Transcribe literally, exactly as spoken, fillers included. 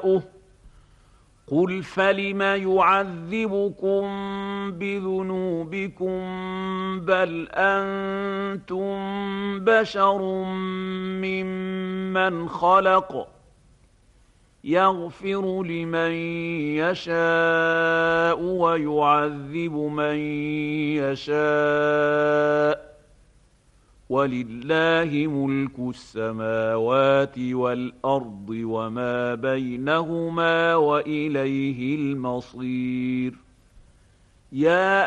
يشاء. قل فلم يعذبكم بذنوبكم بل أنتم بشر ممن خلق يغفر لمن يشاء ويعذب من يشاء ولله ملك السماوات والأرض وما بينهما وإليه المصير. يا